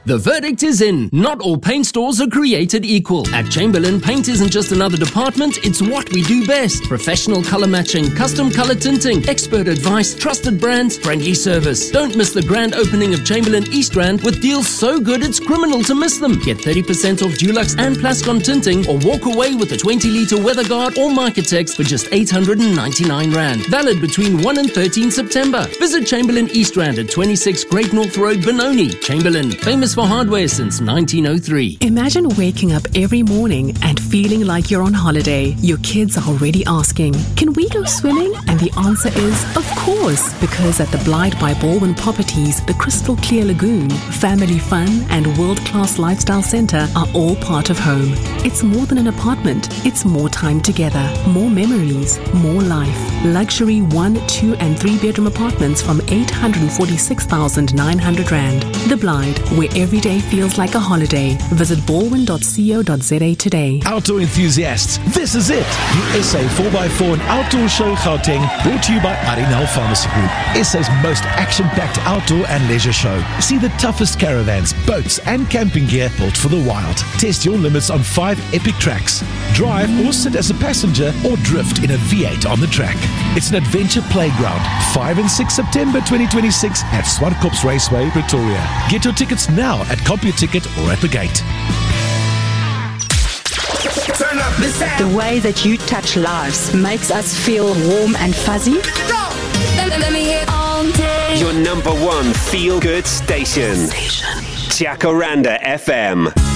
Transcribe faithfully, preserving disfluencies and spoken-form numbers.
The verdict is in. Not all paint stores are created equal. At Chamberlain, paint isn't just another department, it's what we do best. Professional color matching, custom color tinting, expert advice, trusted brands, friendly service. Don't miss the grand opening of Chamberlain East Rand with deals so good it's criminal to miss them. Get thirty percent off Dulux and Plascon tinting or walk away with a twenty litre WeatherGuard or Microtex for just eight hundred ninety-nine rand. Valid between first and thirteenth September. Visit Chamberlain East Rand at twenty-six Great North Road, Benoni. Chamberlain, famous for hardware since nineteen oh three. Imagine waking up every morning and feeling like you're on holiday. Your kids are already asking, can we go swimming? And the answer is, of course, because at the Blyde by Baldwin Properties, the crystal clear lagoon, family fun and world-class lifestyle centre are all part of home. It's more than an apartment. It's more time together, more memories, more life. Luxury one, two and three bedroom apartments from eight hundred forty-six thousand nine hundred rand. The Blyde, where every day feels like a holiday. Visit baldwin dot co dot za today. Outdoor enthusiasts, this is it. The S A four by four and Outdoor Show Gauteng, brought to you by Arinal Pharmacy Group. S A's most action-packed outdoor and leisure show. See the toughest caravans, boats and camping gear built for the wild. Test your limits on five epic tracks. Drive or sit as a passenger or drift in a V eight on the track. It's an adventure playground. five and six September twenty twenty-six at Swartkops Raceway, Pretoria. Get your tickets now at CompuTicket or at the gate. Turn up the sound. The way that you touch lives makes us feel warm and fuzzy. Go! Let, let me hear all day. Your number one feel-good station. Jacaranda F M.